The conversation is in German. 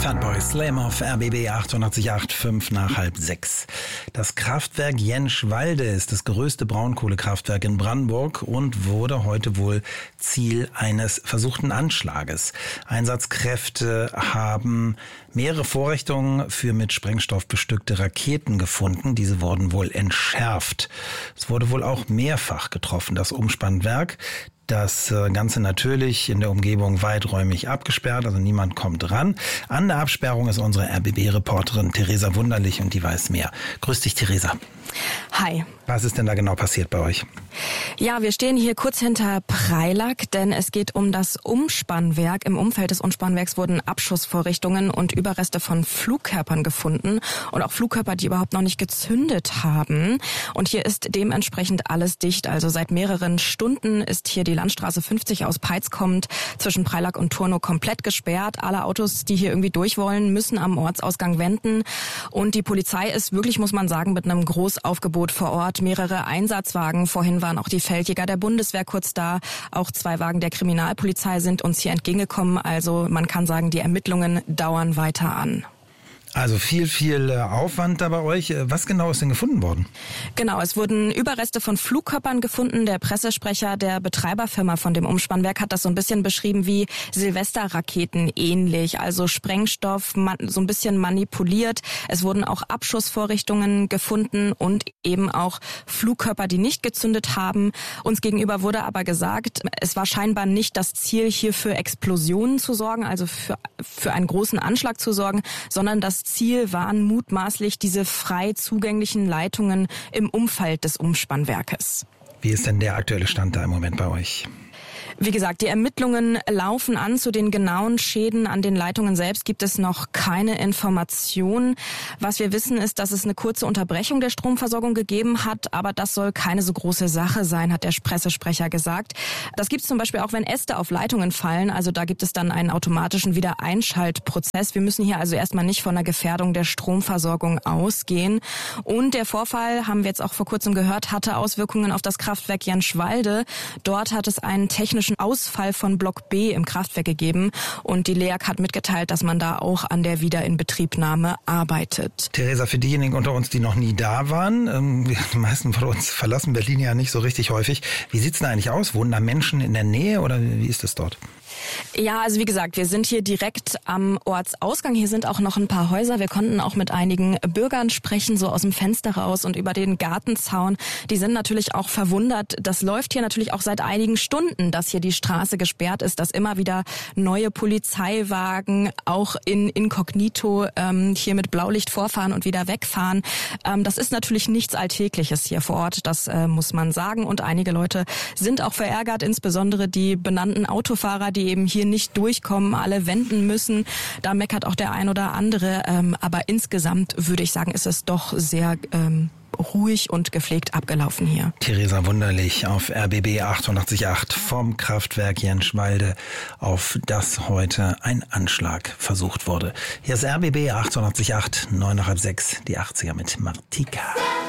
Fatboy Slim auf RBB 88.8, 5 nach halb 6. Das Kraftwerk Jenschwalde ist das größte Braunkohlekraftwerk in Brandenburg und wurde heute wohl Ziel eines versuchten Anschlages. Einsatzkräfte haben mehrere Vorrichtungen für mit Sprengstoff bestückte Raketen gefunden. Diese wurden wohl entschärft. Es wurde wohl auch mehrfach getroffen, das Umspannwerk. Das Ganze natürlich in der Umgebung weiträumig abgesperrt, also niemand kommt ran. An der Absperrung ist unsere RBB-Reporterin Theresa Wunderlich und die weiß mehr. Grüß dich, Theresa. Hi. Was ist denn da genau passiert bei euch? Ja, wir stehen hier kurz hinter Preilack, denn es geht um das Umspannwerk. Im Umfeld des Umspannwerks wurden Abschussvorrichtungen und Überreste von Flugkörpern gefunden und auch Flugkörper, die überhaupt noch nicht gezündet haben. Und hier ist dementsprechend alles dicht. Also seit mehreren Stunden ist hier die Landstraße 50 aus Peitz kommend zwischen Preilack und Turnow komplett gesperrt. Alle Autos, die hier irgendwie durch wollen, müssen am Ortsausgang wenden. Und die Polizei ist wirklich, muss man sagen, mit einem Großaufgebot vor Ort. Mehrere Einsatzwagen. Vorhin waren auch die Feldjäger der Bundeswehr kurz da. Auch 2 Wagen der Kriminalpolizei sind uns hier entgegengekommen. Also man kann sagen, die Ermittlungen dauern weiter an. Also viel Aufwand da bei euch. Was genau ist denn gefunden worden? Genau, es wurden Überreste von Flugkörpern gefunden. Der Pressesprecher der Betreiberfirma von dem Umspannwerk hat das so ein bisschen beschrieben wie Silvesterraketen ähnlich. Also Sprengstoff so ein bisschen manipuliert. Es wurden auch Abschussvorrichtungen gefunden und eben auch Flugkörper, die nicht gezündet haben. Uns gegenüber wurde aber gesagt, es war scheinbar nicht das Ziel, hier für Explosionen zu sorgen, also für einen großen Anschlag zu sorgen, sondern das Ziel waren mutmaßlich diese frei zugänglichen Leitungen im Umfeld des Umspannwerkes. Wie ist denn der aktuelle Stand da im Moment bei euch? Wie gesagt, die Ermittlungen laufen an. Zu den genauen Schäden an den Leitungen selbst gibt es noch keine Informationen. Was wir wissen, ist, dass es eine kurze Unterbrechung der Stromversorgung gegeben hat, aber das soll keine so große Sache sein, hat der Pressesprecher gesagt. Das gibt es zum Beispiel auch, wenn Äste auf Leitungen fallen. Also da gibt es dann einen automatischen Wiedereinschaltprozess. Wir müssen hier also erstmal nicht von einer Gefährdung der Stromversorgung ausgehen. Und der Vorfall, haben wir jetzt auch vor kurzem gehört, hatte Auswirkungen auf das Kraftwerk Jenschwalde. Dort hat es einen technischen Ausfall von Block B im Kraftwerk gegeben und die LEAG hat mitgeteilt, dass man da auch an der Wiederinbetriebnahme arbeitet. Theresa, für diejenigen unter uns, die noch nie da waren, die meisten von uns verlassen Berlin ja nicht so richtig häufig. Wie sieht's denn eigentlich aus? Wohnen da Menschen in der Nähe oder wie ist es dort? Ja, also wie gesagt, wir sind hier direkt am Ortsausgang. Hier sind auch noch ein paar Häuser. Wir konnten auch mit einigen Bürgern sprechen, so aus dem Fenster raus und über den Gartenzaun. Die sind natürlich auch verwundert. Das läuft hier natürlich auch seit einigen Stunden, dass hier die Straße gesperrt ist, dass immer wieder neue Polizeiwagen auch in Inkognito hier mit Blaulicht vorfahren und wieder wegfahren. Das ist natürlich nichts Alltägliches hier vor Ort, das muss man sagen. Und einige Leute sind auch verärgert, insbesondere die benannten Autofahrer, die eben hier nicht durchkommen, alle wenden müssen. Da meckert auch der ein oder andere. Aber insgesamt würde ich sagen, ist es doch sehr ruhig und gepflegt abgelaufen hier. Theresa Wunderlich auf RBB 88.8 vom Kraftwerk Jenschwalde, auf das heute ein Anschlag versucht wurde. Hier ist RBB 88.8, 9 nach halb 6, die 80er mit Martika.